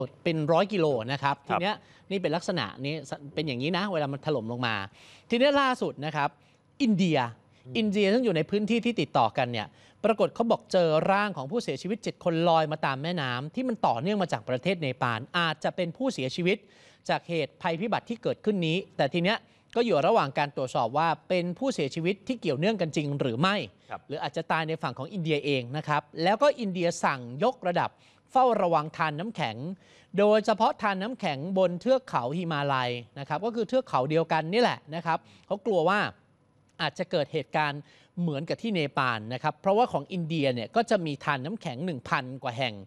เป็น100 กิโลนะครับทีเนี้ยนี่เป็นลักษณะนี้เป็นอย่างนี้นะเวลามันถล่มลงมาทีนี้ล่าสุดนะครับอินเดียซึ่งอยู่ในพื้นที่ที่ติดต่อกันเนี่ยปรากฏเขาบอกเจอร่างของผู้เสียชีวิต7 คนลอยมาตามแม่น้ำที่มันต่อเนื่องมาจากประเทศเนปาลอาจจะเป็นผู้เสียชีวิตจากเหตุภัยพิบัติที่เกิดขึ้นนี้แต่ทีเนี้ยก็อยู่ระหว่างการตรวจสอบว่าเป็นผู้เสียชีวิตที่เกี่ยวเนื่องกันจริงหรือไม่หรืออาจจะตายในฝั่งของอินเดียเองนะครับแล้วก็อินเดียสั่งยกระดับเฝ้าระวังทานน้ำแข็งโดยเฉพาะทานน้ำแข็งบนเทือกเขาหิมาลัยนะครับก็คือเทือกเขาเดียวกันนี่แหละนะครับเขากลัวว่าอาจจะเกิดเหตุการณ์เหมือนกับที่เนปาลนะครับเพราะว่าของอินเดียเนี่ยก็จะมีทานน้ำแข็ง 1,000 กว่าแห่ง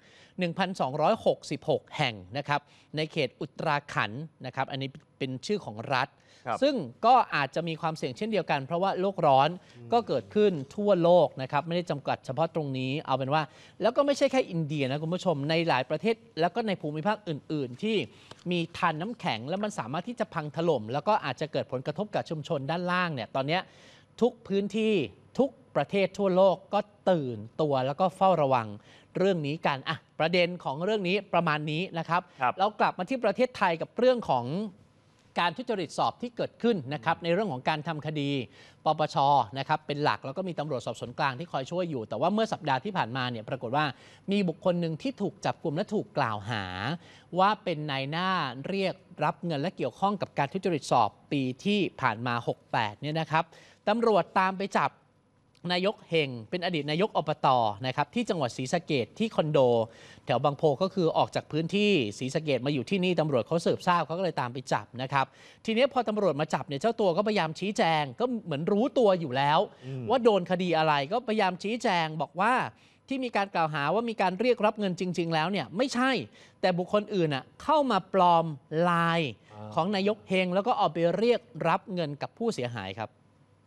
1,266 แห่งนะครับในเขตอุตราขันธ์นะครับอันนี้เป็นชื่อของรัฐซึ่งก็อาจจะมีความเสี่ยงเช่นเดียวกันเพราะว่าโลกร้อนก็เกิดขึ้นทั่วโลกนะครับไม่ได้จำกัดเฉพาะตรงนี้เอาเป็นว่าแล้วก็ไม่ใช่แค่อินเดียนะคุณผู้ชมในหลายประเทศแล้วก็ในภูมิภาคอื่นๆที่มีทานน้ำแข็งแล้วมันสามารถที่จะพังถล่มแล้วก็อาจจะเกิดผลกระทบกับชุมชนด้านล่างเนี่ยตอนนี้ทุกพื้นที่ทุกประเทศทั่วโลกก็ตื่นตัวแล้วก็เฝ้าระวังเรื่องนี้กันประเด็นของเรื่องนี้ประมาณนี้นะครับเรากลับมาที่ประเทศไทยกับเรื่องของการทุจริตสอบที่เกิดขึ้นนะครับในเรื่องของการทำคดีปปชนะครับเป็นหลักแล้วก็มีตำรวจสอบสวนกลางที่คอยช่วยอยู่แต่ว่าเมื่อสัปดาห์ที่ผ่านมาเนี่ยปรากฏว่ามีบุคคลหนึ่งที่ถูกจับกุมและถูกกล่าวหาว่าเป็นนายหน้าเรียกรับเงินและเกี่ยวข้องกับการทุจริตสอบปีที่ผ่านมา68เนี่ยนะครับตำรวจตามไปจับนายกเฮงเป็นอดีตนายกอบต.นะครับที่จังหวัดศรีสะเกษที่คอนโดแถวบางโพก็คือออกจากพื้นที่ศรีสะเกษมาอยู่ที่นี่ตำรวจเขาสืบทราบเขาก็เลยตามไปจับนะครับทีนี้พอตำรวจมาจับเนี่ยเจ้าตัวก็พยายามชี้แจงก็เหมือนรู้ตัวอยู่แล้วว่าโดนคดีอะไรก็พยายามชี้แจงบอกว่าที่มีการกล่าวหาว่ามีการเรียกรับเงินจริงๆแล้วเนี่ยไม่ใช่แต่บุคคลอื่นเข้ามาปลอมไลน์ของนายกเฮงแล้วก็เอาไปเรียกรับเงินกับผู้เสียหายครับ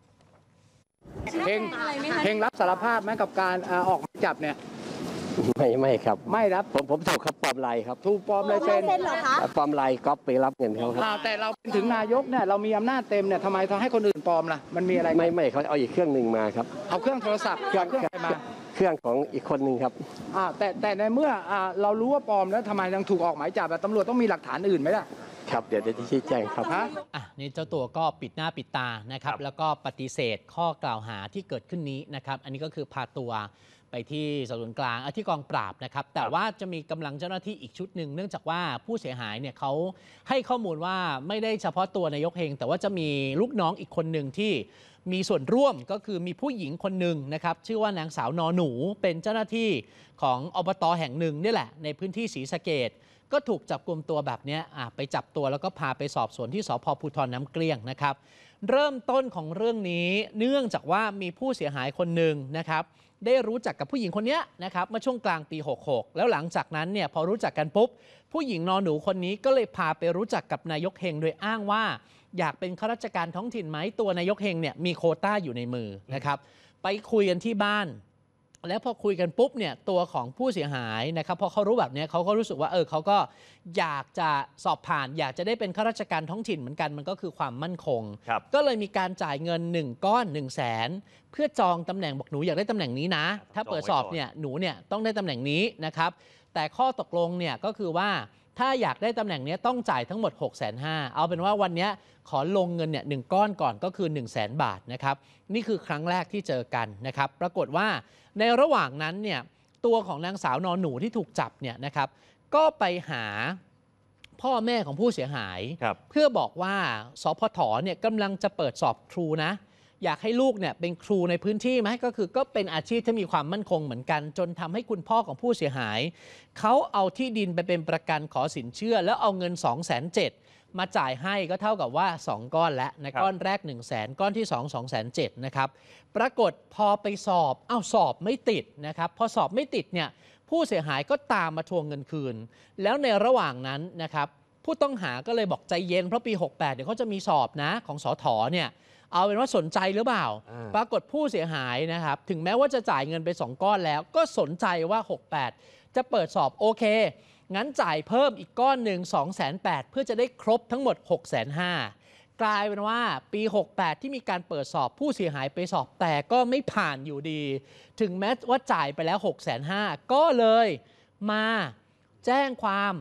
เฮงรับสารภาพไหมกับการออกหมายจับเนี่ยไม่ครับไม่รับผมถูกครับปลอมลายครับถูกปลอมลายเซ็นเหรอคะปลอมลายก๊อปไปรับเงินเขาครับแต่เราเป็นถึงนายกเนี่ยเรามีอำนาจเต็มเนี่ยทำไมต้องให้คนอื่นปลอมล่ะมันมีอะไรไม่เขาเอาอีกเครื่องหนึ่งมาครับเอาเครื่องโทรศัพท์เครื่องมาเครื่องของอีกคนหนึ่งครับแต่ในเมื่อเรารู้ว่าปลอมแล้วทำไมยังถูกออกหมายจับตำรวจต้องมีหลักฐานอื่นไหมล่ะครับเดี๋ยวจะชี้แจงครับนี่เจ้าตัวก็ปิดหน้าปิดตานะครับแล้วก็ปฏิเสธข้อกล่าวหาที่เกิดขึ้นนี้นะครับอันนี้ก็คือพาตัวไปที่สอบสวนกลางที่กองปราบนะครับแต่ว่าจะมีกำลังเจ้าหน้าที่อีกชุดหนึ่งเนื่องจากว่าผู้เสียหายเนี่ยเขาให้ข้อมูลว่าไม่ได้เฉพาะตัวนายกเฮงแต่ว่าจะมีลูกน้องอีกคนหนึ่งที่มีส่วนร่วมก็คือมีผู้หญิงคนหนึ่งนะครับชื่อว่านางสาวนอหนูเป็นเจ้าหน้าที่ของอบต.แห่งหนึ่งนี่แหละในพื้นที่ศรีสะเกษก็ถูกจับกุมตัวแบบนี้ไปจับตัวแล้วก็พาไปสอบสวนที่สภ.ภูธรน้ำเกลี้ยงนะครับเริ่มต้นของเรื่องนี้เนื่องจากว่ามีผู้เสียหายคนหนึ่งนะครับได้รู้จักกับผู้หญิงคนนี้นะครับเมื่อช่วงกลางปี66แล้วหลังจากนั้นเนี่ยพอรู้จักกันปุ๊บผู้หญิงนอหนูคนนี้ก็เลยพาไปรู้จักกับนายกเฮงโดยอ้างว่าอยากเป็นข้าราชการท้องถิ่นไหมตัวนายกเฮงเนี่ยมีโควต้าอยู่ในมือนะครับไปคุยกันที่บ้านแล้วพอคุยกันปุ๊บเนี่ยตัวของผู้เสียหายนะครับพอเขารู้แบบนี้เขาก็รู้สึกว่าเขาก็อยากจะสอบผ่านอยากจะได้เป็นข้าราชการท้องถิ่นเหมือนกันมันก็คือความมั่นคงก็เลยมีการจ่ายเงิน1 ก้อน 100,000เพื่อจองตำแหน่งบอกหนูอยากได้ตำแหน่งนี้นะถ้าเปิดสอบเนี่ยหนูเนี่ยต้องได้ตำแหน่งนี้นะครับแต่ข้อตกลงเนี่ยก็คือว่าถ้าอยากได้ตำแหน่งนี้ต้องจ่ายทั้งหมด 650,000เอาเป็นว่าวันนี้ขอลงเงินเนี่ย1 ก้อนก่อนก็คือ 100,000 บาทนะครับนี่คือครั้งแรกที่เจอกันนะครับปรากฏว่าในระหว่างนั้นเนี่ยตัวของนางสาวนอนหนูที่ถูกจับเนี่ยนะครับก็ไปหาพ่อแม่ของผู้เสียหายเพื่อบอกว่าสพฐเนี่ยกำลังจะเปิดสอบครูนะอยากให้ลูกเนี่ยเป็นครูในพื้นที่ไหมก็เป็นอาชีพที่มีความมั่นคงเหมือนกันจนทำให้คุณพ่อของผู้เสียหายเขาเอาที่ดินไปเป็นประกันขอสินเชื่อแล้วเอาเงิน 270,000 มาจ่ายให้ก็เท่ากับว่า2 ก้อนแล้วในก้อนแรก 100,000 ก้อนที่2 270,000นะครับปรากฏพอไปสอบสอบไม่ติดนะครับพอสอบไม่ติดเนี่ยผู้เสียหายก็ตามมาทวงเงินคืนแล้วในระหว่างนั้นนะครับผู้ต้องหาก็เลยบอกใจเย็นเพราะปี68เดี๋ยวเขาจะมีสอบนะของสฐเนี่ยเอาเป็นว่าสนใจหรือเปล่าปรากฏผู้เสียหายนะครับถึงแม้ว่าจะจ่ายเงินไป2 ก้อนแล้วก็สนใจว่า68จะเปิดสอบโอเคงั้นจ่ายเพิ่มอีกก้อนหนึ่ง 280,000 เพื่อจะได้ครบทั้งหมด 650,000 กลายเป็นว่าปี68ที่มีการเปิดสอบผู้เสียหายไปสอบแต่ก็ไม่ผ่านอยู่ดีถึงแม้ว่าจ่ายไปแล้ว 650,000 ก็เลยมาแจ้งความเ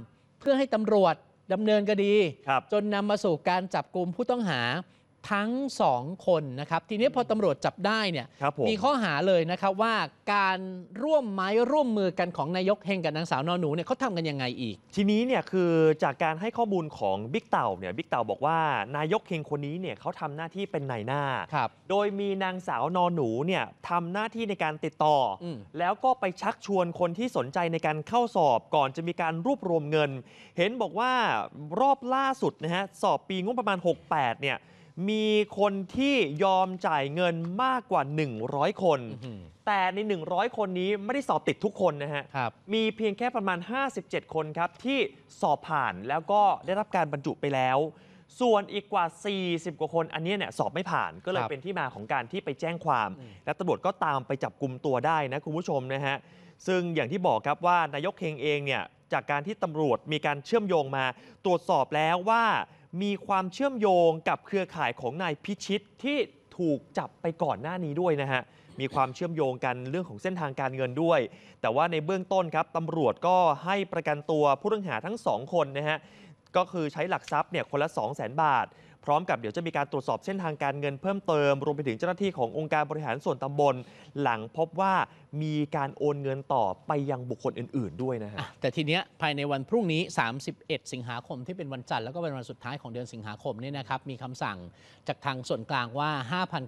พื่อให้ตำรวจดำเนินคดีครับจนนำมาสู่การจับกุมผู้ต้องหาทั้ง2 คนนะครับทีนี้พอตำรวจจับได้เนี่ยครับผมมีข้อหาเลยนะครับว่าการร่วมไม้ร่วมมือกันของนายกเฮงกับนางสาวนอนหนูเนี่ยเขาทำกันยังไงอีกทีนี้เนี่ยคือจากการให้ข้อมูลของบิ๊กเต่าเนี่ยบิ๊กเต่าบอกว่านายกเฮงคนนี้เนี่ยเขาทำหน้าที่เป็นนายหน้าครับโดยมีนางสาวนอนหนูเนี่ยทำหน้าที่ในการติดต่ออมแล้วก็ไปชักชวนคนที่สนใจในการเข้าสอบก่อนจะมีการรวบรวมเงิน เห็นบอกว่ารอบล่าสุดนะฮะสอบปีงบประมาณ 68 เนี่ยมีคนที่ยอมจ่ายเงินมากกว่า 100 คน แต่ใน 100 คนนี้ไม่ได้สอบติดทุกคนนะฮะครับมีเพียงแค่ประมาณ 57 คนครับที่สอบผ่านแล้วก็ได้รับการบรรจุไปแล้ว ส่วนอีกกว่า 40 กว่าคนอันนี้เนี่ยสอบไม่ผ่านก็เลยครับเป็นที่มาของการที่ไปแจ้งความ และตำรวจก็ตามไปจับกลุ่มตัวได้นะคุณผู้ชมนะฮะซึ่งอย่างที่บอกครับว่านายกเฮงเองเนี่ยจากการที่ตำรวจมีการเชื่อมโยงมาตรวจสอบแล้วว่ามีความเชื่อมโยงกับเครือข่ายของนายพิชิตที่ถูกจับไปก่อนหน้านี้ด้วยนะฮะมีความเชื่อมโยงกันเรื่องของเส้นทางการเงินด้วย แต่ว่าในเบื้องต้นครับตำรวจก็ให้ประกันตัวผู้ต้องหาทั้ง 2 คนนะฮะก็คือใช้หลักทรัพย์เนี่ยคนละ 200,000 บาท พร้อมกับเดี๋ยวจะมีการตรวจสอบเส้นทางการเงินเพิ่มเติมรวมไปถึงเจ้าหน้าที่ขององค์การบริหารส่วนตำบล หลังพบว่ามีการโอนเงินต่อไปยังบุคคลอื่นๆด้วยนะฮะแต่ทีเนี้ยภายในวันพรุ่งนี้ 31 สิงหาคมที่เป็นวันจันทร์แล้วก็เป็นวันสุดท้ายของเดือนสิงหาคมเนี่ยนะครับมีคำสั่งจากทางส่วนกลางว่า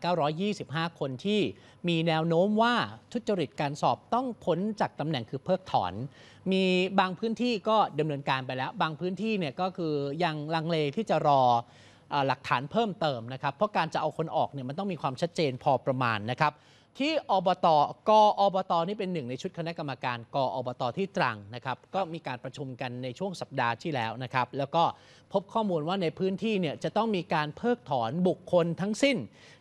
5,925 คนที่มีแนวโน้มว่าทุจริตการสอบต้องพ้นจากตำแหน่งคือเพิกถอน มีบางพื้นที่ก็ดำเนินการไปแล้ว บางพื้นที่เนี่ยก็คือยังลังเลที่จะรอหลักฐานเพิ่มเติมนะครับเพราะการจะเอาคนออกเนี่ยมันต้องมีความชัดเจนพอประมาณนะครับที่อบต.กอบต.นี่เป็นหนึ่งในชุดคณะกรรมการกอบต.ที่ตรังนะครับก็มีการประชุมกันในช่วงสัปดาห์ที่แล้วนะครับแล้วก็พบข้อมูลว่าในพื้นที่เนี่ยจะต้องมีการเพิกถอนบุคคลทั้งสิ้น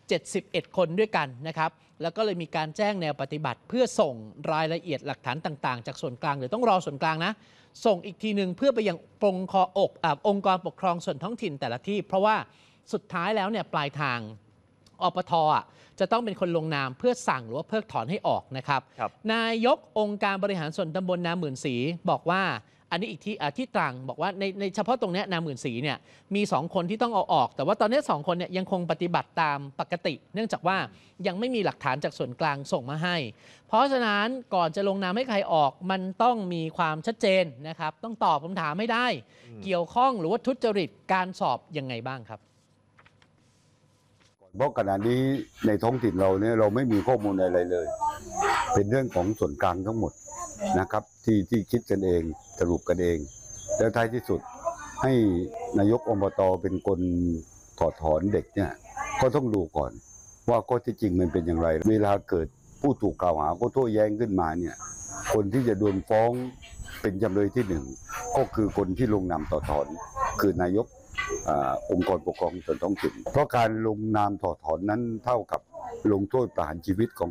71 คนด้วยกันนะครับแล้วก็เลยมีการแจ้งแนวปฏิบัติเพื่อส่งรายละเอียดหลักฐานต่างๆจากส่วนกลางเดี๋ยวต้องรอส่วนกลางนะส่งอีกทีหนึ่งเพื่อไปยังองค์กรปกครองส่วนท้องถิ่นแต่ละที่เพราะว่าสุดท้ายแล้วเนี่ยปลายทางอปท.จะต้องเป็นคนลงนามเพื่อสั่งหรือว่าเพิกถอนให้ออกนะครับครับนายกองค์การบริหารส่วนตำบลนาหมื่นศรีบอกว่าอันนี้อีกที่ตรังบอกว่าในเฉพาะตรงเนี้ยนาหมื่นศรีเนี่ยมี 2 คนที่ต้องเอาออก แต่ว่าตอนนี้ 2 คนเนี่ยยังคงปฏิบัติตามปกติ เนื่องจากว่ายังไม่มีหลักฐานจากส่วนกลางส่งมาให้ เพราะฉะนั้นก่อนจะลงนามให้ใครออกมันต้องมีความชัดเจนนะครับต้องตอบคำถามให้ได้ เกี่ยวข้องหรือว่าทุจริตการสอบยังไงบ้างครับเพราะขณะนี้ในท้องถิ่นเราเนี่ยเราไม่มีข้อมูลอะไรเลย เป็นเรื่องของส่วนกลางทั้งหมดนะครับที่คิดกันเองสรุปกันเอง แล้วท้ายที่สุดให้นายกอบต.เป็นคนถอดถอนเด็กเนี่ยก็ต้องดูก่อนว่าข้อที่จริงมันเป็นอย่างไร เวลาเกิดผู้ถูกกล่าวหาก็โต้แย้งขึ้นมาเนี่ยคนที่จะโดนฟ้องเป็นจำเลยที่หนึ่งก็คือคนที่ลงนามถอดถอนคือนายกองค์กรปกครองส่วนท้องถิ่นเพราะการลงนามถอดถอนนั้นเท่ากับลงโทษประหารชีวิตของ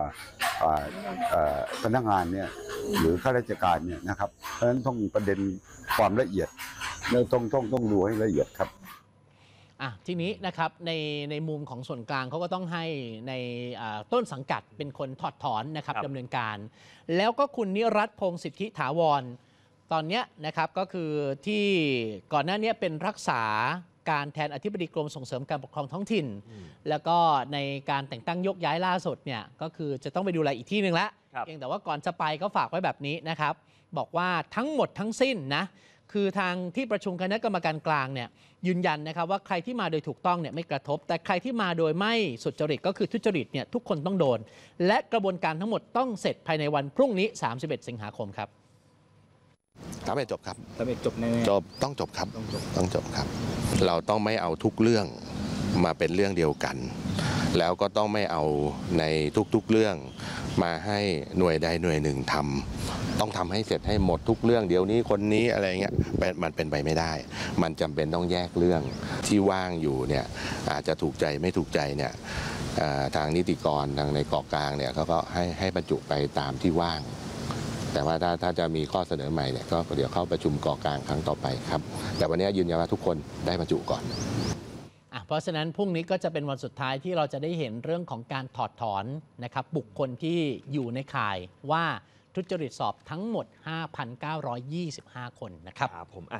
พนักงานเนี่ยหรือข้าราชการเนี่ยนะครับเพราะฉะนั้นต้องประเด็นความละเอียดแล้วต้องดูให้ละเอียดครับทีนี้นะครับในมุมของส่วนกลางเขาก็ต้องให้ในต้นสังกัดเป็นคนถอดถอนนะครับครับดำเนินการ แล้วก็คุณนิรัตน์พงศ์สิทธิถาวรตอนนี้นะครับก็คือที่ก่อนหน้านี้เป็นรักษาการแทนอธิบดีกรมส่งเสริมการปกครองท้องถิ่น แล้วก็ในการแต่งตั้งยกย้ายล่าสุดเนี่ยก็คือจะต้องไปดูแลอีกที่หนึ่งละครับเพียงแต่ว่าก่อนจะไปก็ฝากไว้แบบนี้นะครับบอกว่าทั้งหมดทั้งสิ้นนะคือทางที่ประชุมคณะกรรมการกลางเนี่ยยืนยันนะครับว่าใครที่มาโดยถูกต้องเนี่ยไม่กระทบ แต่ใครที่มาโดยไม่สุจริตก็คือทุจริตเนี่ยทุกคนต้องโดน และกระบวนการทั้งหมดต้องเสร็จภายในวันพรุ่งนี้ 31 สิงหาคมครับทำให้จบครับสำเร็จจบแน่จบต้องจบครับต้องจบครับ เราต้องไม่เอาทุกเรื่องมาเป็นเรื่องเดียวกัน แล้วก็ต้องไม่เอาในทุกๆเรื่องมาให้หน่วยใดหน่วยหนึ่งทำต้องทำให้เสร็จให้หมดทุกเรื่องเดี๋ยวนี้คนนี้อะไรเงี้ยมันเป็นไปไม่ได้ มันจำเป็นต้องแยกเรื่องที่ว่างอยู่เนี่ยอาจจะถูกใจไม่ถูกใจเนี่ยทางนิติกรทางในเกาะกลางเนี่ยเขาก็ให้บรรจุไปตามที่ว่าง แต่ว่าถ้าจะมีข้อเสนอใหม่เนี่ยก็เดี๋ยวเข้าประชุมเกาะกลางครั้งต่อไปครับแต่วันนี้ยืนยันว่าทุกคนได้บรรจุก่อนเพราะฉะนั้นพรุ่งนี้ก็จะเป็นวันสุดท้ายที่เราจะได้เห็นเรื่องของการถอดถอนนะครับบุคคลที่อยู่ในข่ายว่าทุจริตสอบทั้งหมด 5,925 คนนะครับครับผม